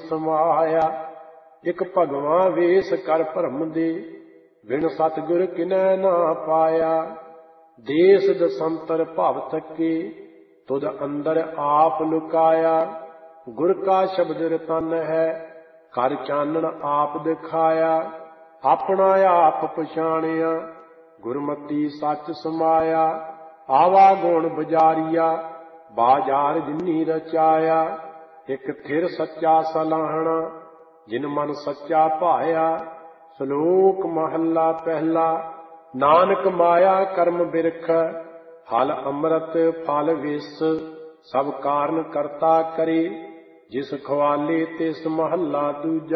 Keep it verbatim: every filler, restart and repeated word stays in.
समाया। एक भगवां वेश कर भरम दे, बिन सतगुर किनै ना पाया। देश दसंतर भव थके, तुद अंदर आप लुकाया। गुर का शब्द रतन है, कर चानन आप दिखाया। अपना आप पछाणिया, गुरमति सच समाया। आवा गुण बजारिया, बाजार जिन्नी रचाया। एक थिर सच्चा सलाहना, जिन मन सच्चा भाया। श्लोक महला पहला। नानक माया कर्म बिरख, फल अमृत फल विष। सब कारण करता करे, जिस ख्वाले तिस महला दूजा।